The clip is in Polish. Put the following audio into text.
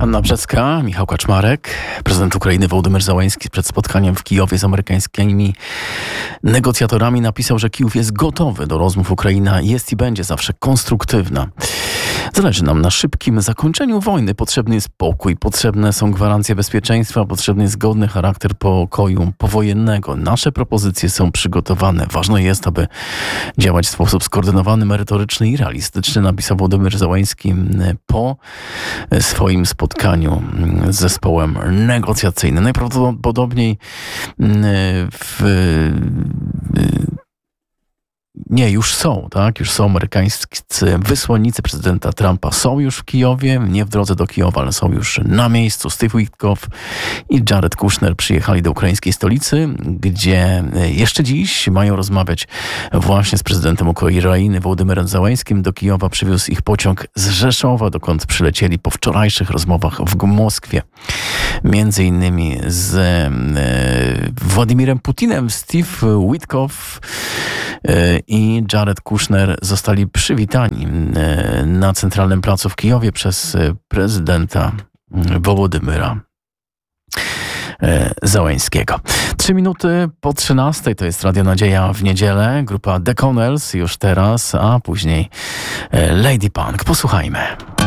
Anna Brzecka, Michał Kaczmarek. Prezydent Ukrainy Wołodymyr Zełenski przed spotkaniem w Kijowie z amerykańskimi negocjatorami napisał, że Kijów jest gotowy do rozmów. Ukraina jest i będzie zawsze konstruktywna. Zależy nam na szybkim zakończeniu wojny. Potrzebny jest pokój, potrzebne są gwarancje bezpieczeństwa, potrzebny jest godny charakter pokoju powojennego. Nasze propozycje są przygotowane. Ważne jest, aby działać w sposób skoordynowany, merytoryczny i realistyczny, napisał Wołodymyr Zełenski po swoim spotkaniu z zespołem negocjacyjnym. Najprawdopodobniej już są amerykańscy wysłannicy prezydenta Trumpa. Są już w Kijowie, nie w drodze do Kijowa, ale są już na miejscu. Steve Witkoff i Jared Kushner przyjechali do ukraińskiej stolicy, gdzie jeszcze dziś mają rozmawiać właśnie z prezydentem Ukrainy Wołodymyrem Zełenskim. Do Kijowa przywiózł ich pociąg z Rzeszowa, dokąd przylecieli po wczorajszych rozmowach w Moskwie. Między innymi z Władimirem Putinem. Steve Witkoff i Jared Kushner zostali przywitani na Centralnym Placu w Kijowie przez prezydenta Wołodymyra Zełenskiego. 3 minuty po 13 to jest Radio Nadzieja w niedzielę. Grupa The Connells już teraz, a później Lady Punk. Posłuchajmy.